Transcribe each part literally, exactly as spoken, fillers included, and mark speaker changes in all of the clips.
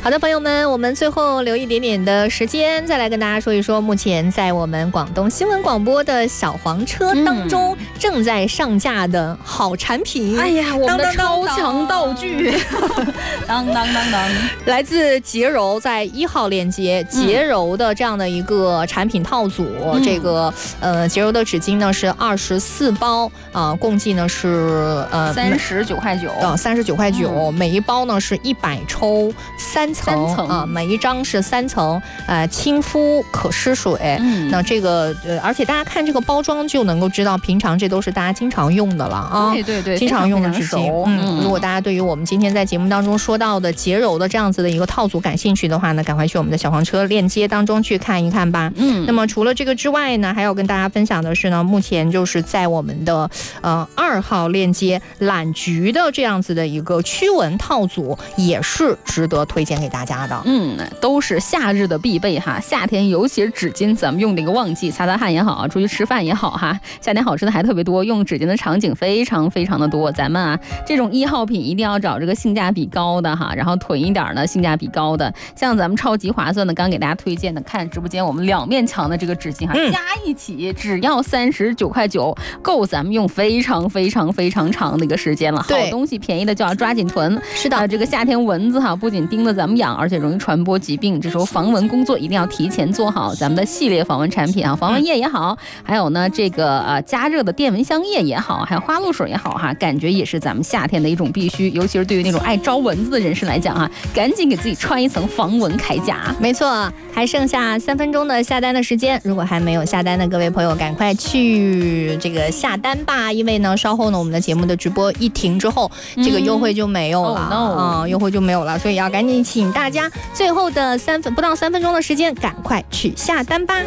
Speaker 1: 好的，朋友们，我们最后留一点点的时间，再来跟大家说一说，目前在我们广东新闻广播的小黄车当中正在上架的好产品。
Speaker 2: 嗯、哎呀，我们的超强道具，当当当当，
Speaker 1: 来自洁柔在一号链接，洁柔的这样的一个产品套组，嗯、这个呃洁柔的纸巾呢是二十四包啊、呃，共计呢是呃
Speaker 2: 三十九块九，
Speaker 1: 呃三十九块九，每一包呢是一百抽三层啊、呃，每一张是三层，呃，亲肤可湿水。嗯，那这个呃，而且大家看这个包装就能够知道，平常这都是大家经常用的了啊。
Speaker 2: 对对对，
Speaker 1: 经常用的纸巾。嗯，如果大家对于我们今天在节目当中说到的洁柔的这样子的一个套组感兴趣的话呢，赶快去我们的小黄车链接当中去看一看吧。嗯，那么除了这个之外呢，还要跟大家分享的是呢，目前就是在我们的呃二号链接懒菊的这样子的一个驱蚊套组，也是值得推荐给大家的。
Speaker 2: 嗯，都是夏日的必备哈，夏天尤其是纸巾，咱们用的一个旺季，擦擦汗也好，出去吃饭也好哈，夏天好吃的还特别多，用纸巾的场景非常非常的多。咱们啊，这种一号品一定要找这个性价比高的哈，然后囤一点呢性价比高的，像咱们超级划算的，刚给大家推荐的，看直播间我们两面墙的这个纸巾哈，嗯、加一起只要三十九块九，够咱们用非常非常非常长的一个时间了。好东西便宜的就要抓紧囤。
Speaker 1: 是的，
Speaker 2: 呃、这个夏天蚊子哈，不仅叮得咱们痒，而且容易传播疾病，这时候防蚊工作一定要提前做好。咱们的系列防蚊产品啊，防蚊液也好，还有呢这个呃加热的电蚊香液也好，还有花露水也好哈，感觉也是咱们夏天的一种必须，尤其是对于那种爱招蚊子的人士来讲哈，赶紧给自己穿一层防蚊铠甲。
Speaker 1: 没错，还剩下三分钟的下单的时间，如果还没有下单的各位朋友，赶快去这个下单吧，因为呢稍后呢我们的节目的直播一停之后，嗯、这个优惠就没有了啊、oh, no. 嗯，优惠就没有了，所以要赶紧请大家最后的三分不到三分钟的时间，赶快去下单吧。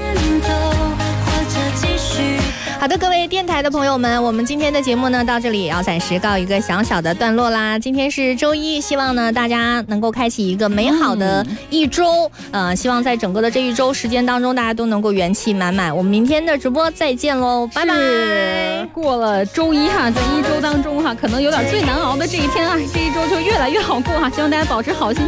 Speaker 1: 好的，各位电台的朋友们，我们今天的节目呢到这里也要暂时告一个小小的段落啦。今天是周一，希望呢大家能够开启一个美好的一周，嗯、呃，希望在整个的这一周时间当中，大家都能够元气满满。我们明天的直播再见喽，拜拜。
Speaker 2: 过了周一哈，在一周当中哈，可能有点最难熬的这一天啊，这一周就越来越好过哈，希望大家保持好心情。